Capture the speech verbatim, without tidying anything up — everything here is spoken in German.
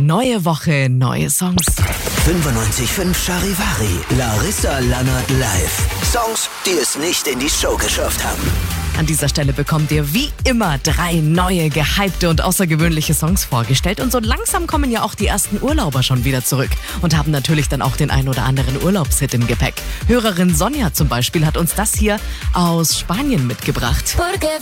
Neue Woche, neue Songs. fünfundneunzig Komma fünf Charivari, Larissa Lannert live. Songs, die es nicht in die Show geschafft haben. An dieser Stelle bekommt ihr wie immer drei neue, gehypte und außergewöhnliche Songs vorgestellt. Und so langsam kommen ja auch die ersten Urlauber schon wieder zurück und haben natürlich dann auch den ein oder anderen Urlaubshit im Gepäck. Hörerin Sonja zum Beispiel hat uns das hier aus Spanien mitgebracht.